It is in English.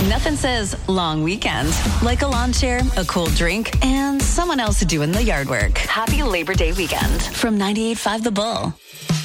Nothing says long weekend like a lawn chair, a cool drink, and someone else doing the yard work. Happy Labor Day weekend from 98.5 The Bull.